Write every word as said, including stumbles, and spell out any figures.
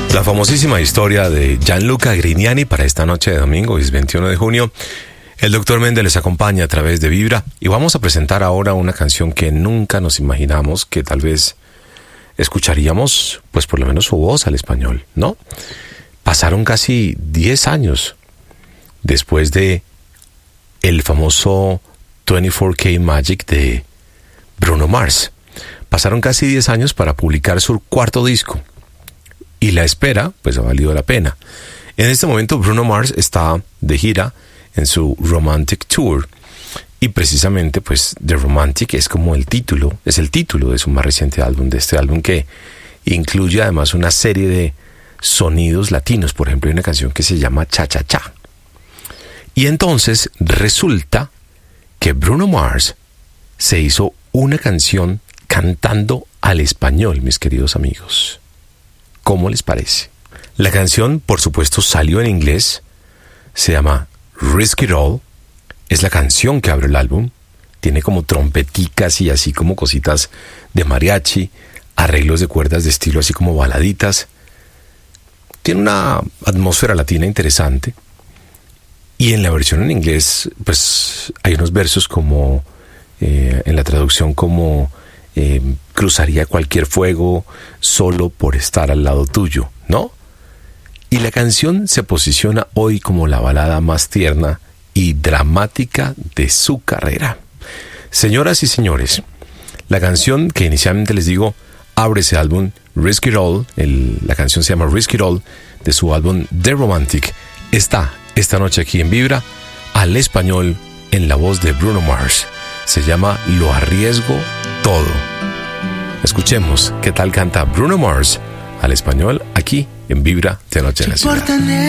La famosísima historia de Gianluca Grignani para esta noche de domingo, es veintiuno de junio. El doctor Méndez les acompaña a través de Vibra y vamos a presentar ahora una canción que nunca nos imaginamos que tal vez escucharíamos, pues por lo menos su voz al español, ¿no? Pasaron casi diez años después de el famoso veinticuatro K Magic de Bruno Mars. Pasaron casi diez años para publicar su cuarto disco. Y la espera, pues ha valido la pena. En este momento Bruno Mars está de gira en su Romantic Tour. Y precisamente, pues, The Romantic es como el título, es el título de su más reciente álbum, de este álbum que incluye además una serie de sonidos latinos. Por ejemplo, hay una canción que se llama Cha Cha Cha. Y entonces resulta que Bruno Mars se hizo una canción cantando al español, mis queridos amigos. ¿Cómo les parece? La canción, por supuesto, salió en inglés. Se llama Risk It All. Es la canción que abre el álbum. Tiene como trompeticas y así como cositas de mariachi, arreglos de cuerdas de estilo así como baladitas. Tiene una atmósfera latina interesante. Y en la versión en inglés, pues hay unos versos como, eh, en la traducción como... Eh, cruzaría cualquier fuego solo por estar al lado tuyo, ¿no? Y la canción se posiciona hoy como la balada más tierna y dramática de su carrera. Señoras y señores, la canción que inicialmente les digo abre ese álbum, Risk It All, el, la canción se llama Risk It All, de su álbum The Romantic, está esta noche aquí en Vibra, al español, en la voz de Bruno Mars. Se llama Lo Arriesgo Todo. Escuchemos qué tal canta Bruno Mars al español aquí en Vibra de Noche en la Ciudad.